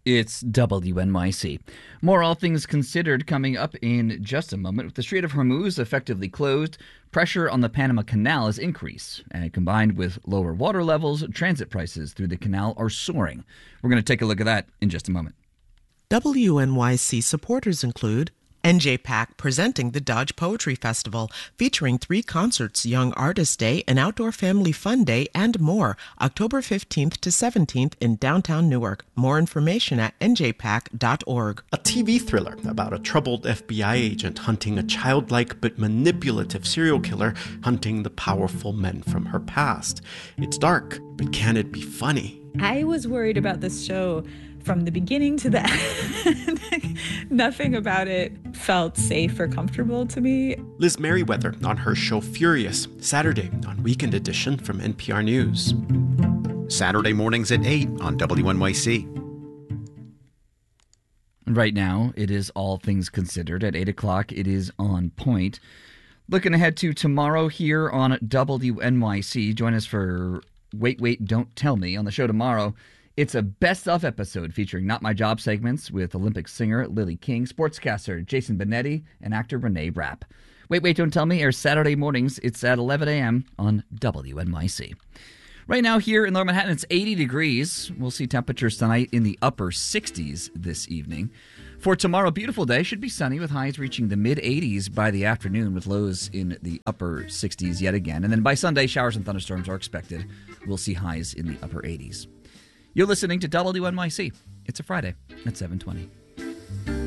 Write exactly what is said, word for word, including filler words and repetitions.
It's W N Y C. More All Things Considered coming up in just a moment. With the Strait of Hormuz effectively closed, pressure on the Panama Canal has increased. And combined with lower water levels, transit prices through the canal are soaring. We're going to take a look at that in just a moment. W N Y C supporters include N J PAC presenting the Dodge Poetry Festival, featuring three concerts, Young Artist Day, an Outdoor Family Fun Day, and more, October fifteenth to seventeenth in downtown Newark. More information at N J pac dot org. A T V thriller about a troubled F B I agent hunting a childlike but manipulative serial killer hunting the powerful men from her past. It's dark, but can it be funny? I was worried about this show from the beginning to the end. Nothing about it felt safe or comfortable to me. Liz Merriweather on her show Furious, Saturday on Weekend Edition from N P R News. Saturday mornings at eight on W N Y C. Right now, it is All Things Considered. At eight o'clock, it is On Point. Looking ahead to tomorrow here on W N Y C. Join us for Wait, Wait, Don't Tell Me. On the show tomorrow, it's a best-of episode featuring Not My Job segments with Olympic singer Lily King, sportscaster Jason Benetti, and actor Renee Rapp. Wait, Wait, Don't Tell Me airs Saturday mornings. It's at eleven a.m. on W N Y C. Right now here in Lower Manhattan, it's eighty degrees. We'll see temperatures tonight in the upper sixties this evening. For tomorrow, beautiful day. Should be sunny with highs reaching the mid-eighties by the afternoon with lows in the upper sixties yet again. And then by Sunday, showers and thunderstorms are expected. We'll see highs in the upper eighties. You're listening to W N Y C. It's a Friday at seven twenty.